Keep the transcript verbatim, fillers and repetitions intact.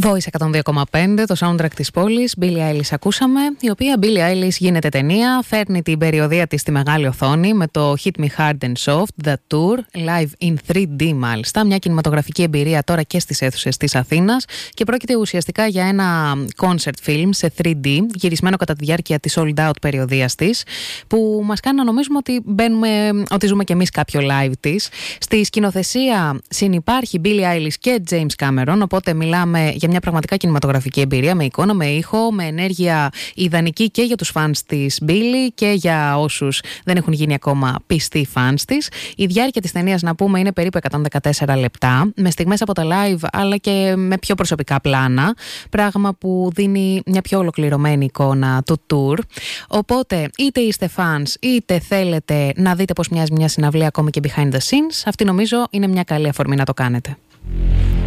Voice εκατόν δύο κόμμα πέντε, το soundtrack της πόλης. Billie Eilish ακούσαμε, η οποία Billie Eilish γίνεται ταινία, φέρνει την περιοδεία της στη μεγάλη οθόνη με το Hit Me Hard and Soft, The Tour, live in θρι ντι μάλιστα, μια κινηματογραφική εμπειρία τώρα και στις αίθουσες της Αθήνας, και πρόκειται ουσιαστικά για ένα concert film σε θρι ντι, γυρισμένο κατά τη διάρκεια της sold out περιοδείας της, που μας κάνει να νομίζουμε ότι, μπαίνουμε, ότι ζούμε κι εμείς κάποιο live της. Στη σκηνοθεσία συνυπάρχει Billie Eilish και James Cameron, οπότε μιλάμε για μια πραγματικά κινηματογραφική εμπειρία, με εικόνα, με ήχο, με ενέργεια ιδανική και για τους φανς της Billie και για όσους δεν έχουν γίνει ακόμα πιστοί φανς της. Η διάρκεια της ταινίας, να πούμε, είναι περίπου εκατόν δεκατέσσερα λεπτά, με στιγμές από τα live αλλά και με πιο προσωπικά πλάνα, πράγμα που δίνει μια πιο ολοκληρωμένη εικόνα του tour. Οπότε, είτε είστε φανς, είτε θέλετε να δείτε πώς μοιάζει μια συναυλία ακόμη και behind the scenes, αυτή νομίζω είναι μια καλή αφορμή να το κάνετε.